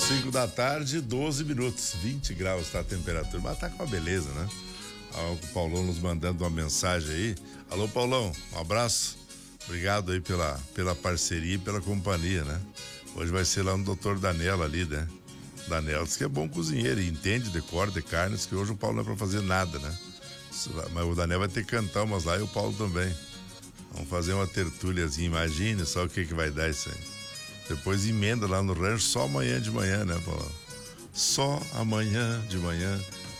5 da tarde, 12 minutos, 20 graus tá a temperatura, mas tá com uma beleza, né? O Paulão nos mandando uma mensagem aí. Alô, Paulão, um abraço. Obrigado aí pela parceria e pela companhia, né? Hoje vai ser lá no Dr. Danella ali, né? Danella diz que é bom cozinheiro e entende de corte de carnes, que hoje o Paulo não é pra fazer nada, né? Mas o Danella vai ter que cantar umas lá e o Paulo também. Vamos fazer uma tertúliazinha, imagine só o que vai dar isso aí. Depois emenda lá no rancho só amanhã de manhã, né, Paulo? Só amanhã de manhã.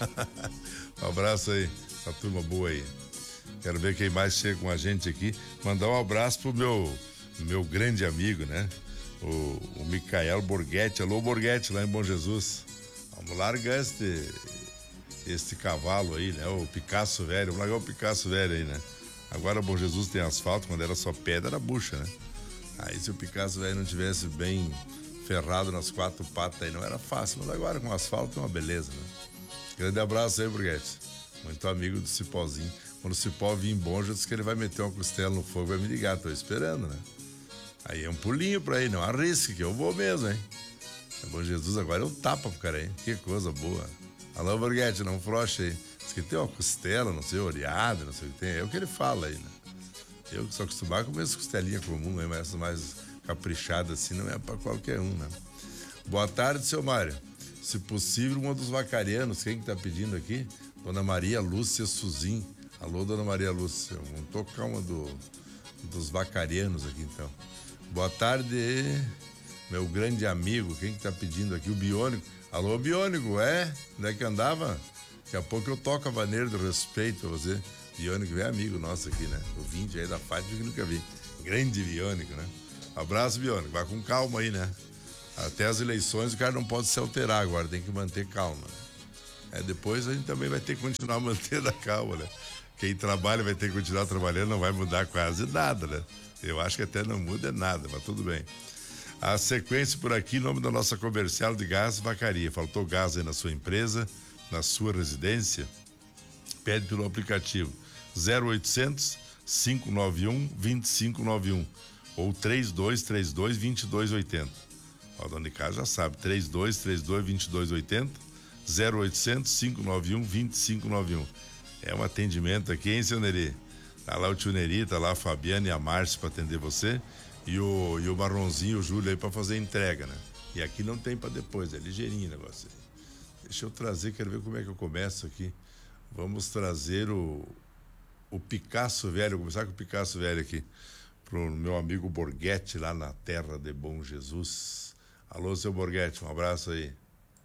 Um abraço aí, essa turma boa aí. Quero ver quem mais chega com a gente aqui. Mandar um abraço pro meu grande amigo, né? O Micael Borghetti. Alô, Borghetti, lá em Bom Jesus. Vamos largar este cavalo aí, né? O Picasso velho. Vamos largar o Picasso velho aí, né? Agora Bom Jesus tem asfalto, quando era só pedra, era bucha, né? Aí se o Picasso velho não tivesse bem ferrado nas quatro patas aí, não era fácil. Mas agora com asfalto é uma beleza, né? Grande abraço aí, Borghetti. Muito amigo do Cipózinho. Quando o Cipó vir bom, já disse que ele vai meter uma costela no fogo, vai me ligar, tô esperando, né? Aí é um pulinho pra ele, não arrisque, que eu vou mesmo, hein? Bom Jesus, agora eu tapa pro cara aí. Que coisa boa. Alô, Borghetti, não froche aí. Diz que tem uma costela, não sei, oreada, não sei o que tem. É o que ele fala aí, né? Eu que sou acostumado com as costelinhas comuns, né? Mas essas mais caprichadas assim não é pra qualquer um, né? Boa tarde, seu Mário. Se possível, um dos vacarianos, quem que tá pedindo aqui? Dona Maria Lúcia Suzin. Alô, Dona Maria Lúcia. Vamos tocar uma dos vacarianos aqui, então. Boa tarde, meu grande amigo. Quem que tá pedindo aqui? O Biônico. Alô, Biônico, onde é que andava? Daqui a pouco eu toco a vaneira do respeito pra você. Biônico é amigo nosso aqui, né? O 20 aí da Fátima que nunca vi. Grande Biônico, né? Abraço, Biônico. Vai com calma aí, né? Até as eleições o cara não pode se alterar agora, tem que manter calma. Depois a gente também vai ter que continuar mantendo a calma, né? Quem trabalha vai ter que continuar trabalhando, não vai mudar quase nada, né? Eu acho que até não muda nada, mas tudo bem. A sequência por aqui, em nome da nossa comercial de gás Vacaria. Faltou gás aí na sua empresa, na sua residência? Pede pelo aplicativo 0800 591 2591 ou 3232 2280. O dono de casa já sabe, 3232 2280, 0800 591 2591. É um atendimento aqui, hein, seu Neri? Tá lá o tio Neri, tá lá a Fabiana e a Márcia pra atender você e o Marronzinho, o Júlio aí pra fazer a entrega, né? E aqui não tem pra depois, é ligeirinho o negócio aí. Deixa eu trazer, quero ver como é que eu começo aqui. Vamos trazer o Picasso velho, vou começar com o Picasso velho aqui, pro meu amigo Borghetti lá na terra de Bom Jesus. Alô, seu Borghetti, um abraço aí.